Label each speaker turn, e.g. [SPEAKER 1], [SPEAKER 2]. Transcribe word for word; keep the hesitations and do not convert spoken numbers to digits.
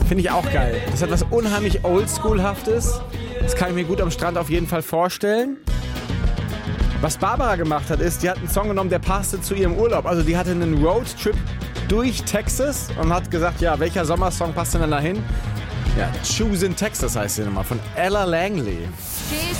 [SPEAKER 1] Finde ich auch geil. Das hat was unheimlich Oldschool-haftes. Das kann ich mir gut am Strand auf jeden Fall vorstellen. Was Barbara gemacht hat, ist, die hat einen Song genommen, der passte zu ihrem Urlaub. Also die hatte einen Roadtrip durch Texas und hat gesagt, ja, welcher Sommersong passt denn dann dahin? Ja, Choose in Texas heißt die Nummer von Ella Langley.